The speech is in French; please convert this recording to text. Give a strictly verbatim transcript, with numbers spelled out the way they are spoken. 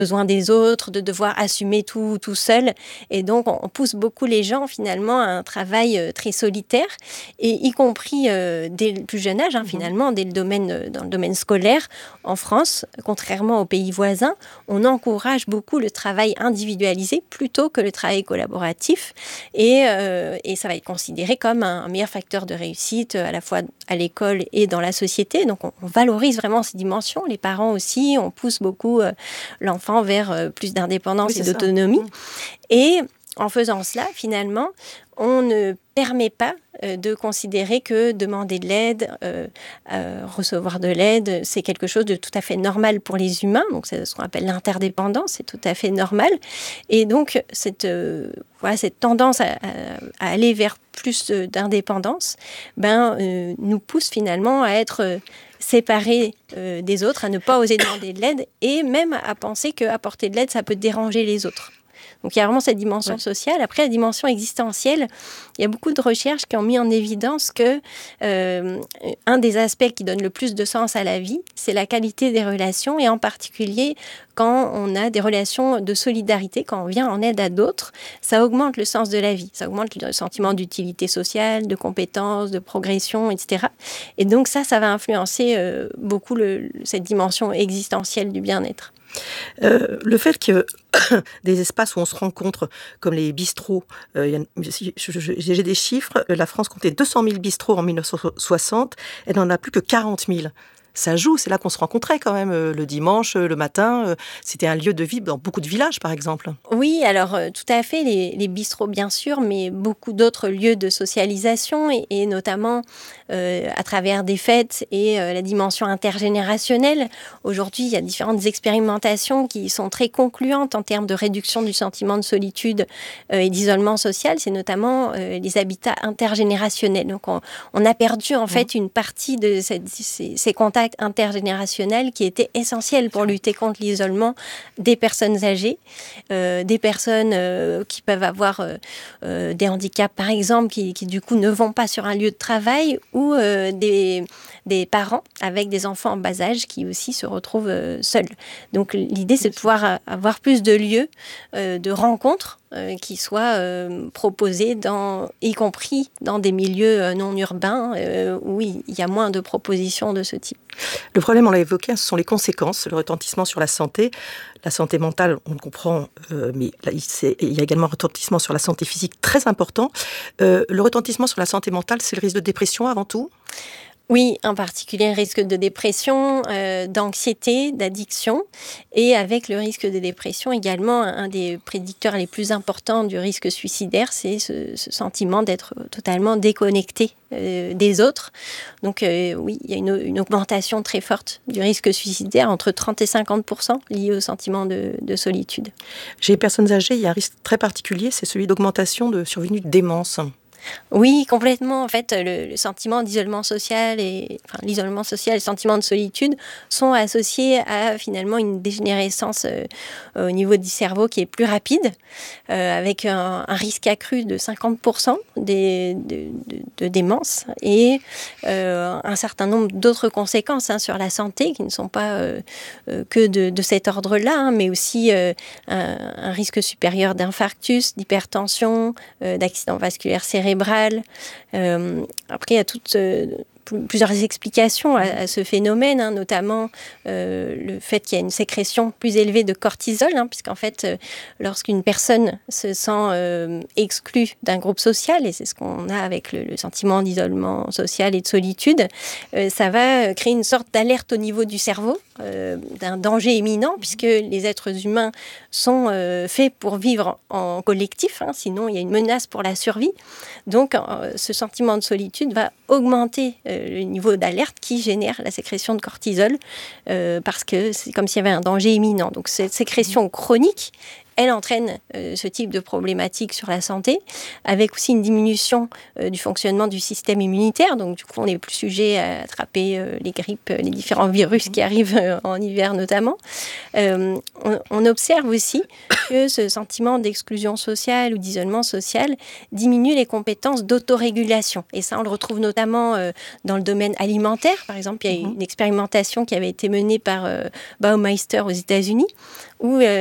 besoin des autres, de devoir assumer tout tout seul. Et donc, on pousse beaucoup les gens, finalement, à un travail euh, très solitaire, et y compris euh, dès le plus jeune âge, hein, mmh. finalement, dès le domaine, dans le domaine scolaire. En France, contrairement aux pays voisins, on encourage beaucoup le travail individualisé plutôt que le travail collaboratif. Et, euh, et ça va être considéré comme un, un meilleur facteur de réussite, à la fois à l'école et dans la société. Donc, on, on valorise vraiment ces dimensions. Les parents aussi, on pousse beaucoup euh, l'enfant vers euh, plus d'indépendance oui, et d'autonomie. Mmh. Et en faisant cela, finalement, on ne permet pas euh, de considérer que demander de l'aide, euh, euh, recevoir de l'aide, c'est quelque chose de tout à fait normal pour les humains. Donc, c'est ce qu'on appelle l'interdépendance, c'est tout à fait normal. Et donc, cette, euh, voilà, cette tendance à, à, à aller vers plus d'indépendance ben, euh, nous pousse finalement à être euh, séparés euh, des autres, à ne pas oser demander de l'aide et même à penser qu'apporter de l'aide, ça peut déranger les autres. Donc, il y a vraiment cette dimension ouais. sociale. Après, la dimension existentielle, il y a beaucoup de recherches qui ont mis en évidence que euh, un des aspects qui donne le plus de sens à la vie, c'est la qualité des relations, et en particulier quand on a des relations de solidarité, quand on vient en aide à d'autres, ça augmente le sens de la vie. Ça augmente le sentiment d'utilité sociale, de compétence, de progression, et cetera. Et donc ça, ça va influencer euh, beaucoup le, cette dimension existentielle du bien-être. Euh, le fait que des espaces où on se rencontre, comme les bistrots, euh, y a, je, je, j'ai des chiffres, la France comptait deux cent mille bistrots en dix-neuf cent soixante, elle n'en a plus que quarante mille. Ça joue, c'est là qu'on se rencontrait quand même euh, le dimanche, euh, le matin. Euh, c'était un lieu de vie dans beaucoup de villages, par exemple. Oui, alors euh, tout à fait, les, les bistrots bien sûr, mais beaucoup d'autres lieux de socialisation et, et notamment euh, à travers des fêtes et euh, la dimension intergénérationnelle. Aujourd'hui, il y a différentes expérimentations qui sont très concluantes en termes de réduction du sentiment de solitude euh, et d'isolement social. C'est notamment euh, les habitats intergénérationnels. Donc on, on a perdu en mmh. fait une partie de cette, ces, ces contacts intergénérationnel qui était essentiel pour lutter contre l'isolement des personnes âgées, euh, des personnes euh, qui peuvent avoir euh, euh, des handicaps par exemple, qui, qui du coup ne vont pas sur un lieu de travail, ou euh, des, des parents avec des enfants en bas âge qui aussi se retrouvent euh, seuls. Donc l'idée c'est de pouvoir avoir plus de lieux euh, de rencontres Euh, qui soient euh, proposés, dans, y compris dans des milieux euh, non urbains euh, où il y a moins de propositions de ce type. Le problème, on l'a évoqué, ce sont les conséquences, le retentissement sur la santé. La santé mentale, on le comprend, euh, mais là, il y a également un retentissement sur la santé physique très important. Euh, le retentissement sur la santé mentale, c'est le risque de dépression avant tout ? Oui, en particulier un risque de dépression, euh, d'anxiété, d'addiction, et avec le risque de dépression également, un des prédicteurs les plus importants du risque suicidaire, c'est ce, ce sentiment d'être totalement déconnecté euh, des autres. Donc euh, oui, il y a une, une augmentation très forte du risque suicidaire, entre trente et cinquante pour cent lié au sentiment de, de solitude. Chez les personnes âgées, il y a un risque très particulier, c'est celui d'augmentation de survenue de démence. Oui, complètement. En fait, le, le sentiment d'isolement social et enfin, l'isolement social et le sentiment de solitude sont associés à finalement une dégénérescence euh, au niveau du cerveau qui est plus rapide, euh, avec un, un risque accru de cinquante pour cent des, de, de, de démence et euh, un certain nombre d'autres conséquences hein, sur la santé qui ne sont pas euh, euh, que de, de cet ordre-là, hein, mais aussi euh, un, un risque supérieur d'infarctus, d'hypertension, euh, d'accident vasculaire cérébral. Euh, après, il y a toutes euh, plusieurs explications à, à ce phénomène, hein, notamment euh, le fait qu'il y a une sécrétion plus élevée de cortisol, hein, puisqu'en fait, euh, lorsqu'une personne se sent euh, exclue d'un groupe social, et c'est ce qu'on a avec le, le sentiment d'isolement social et de solitude, euh, ça va créer une sorte d'alerte au niveau du cerveau, euh, d'un danger imminent, puisque les êtres humains sont euh, faits pour vivre en collectif, hein, sinon il y a une menace pour la survie. Donc, euh, ce sentiment de solitude va augmenter euh, le niveau d'alerte qui génère la sécrétion de cortisol, euh, parce que c'est comme s'il y avait un danger imminent. Donc, cette sécrétion chronique elle entraîne euh, ce type de problématique sur la santé, avec aussi une diminution euh, du fonctionnement du système immunitaire. Donc, du coup, on est plus sujet à attraper euh, les grippes, les différents virus qui arrivent euh, en hiver notamment. Euh, on, on observe aussi que ce sentiment d'exclusion sociale ou d'isolement social diminue les compétences d'autorégulation. Et ça, on le retrouve notamment euh, dans le domaine alimentaire. Par exemple, il y a eu une expérimentation qui avait été menée par euh, Baumeister aux États-Unis, où euh,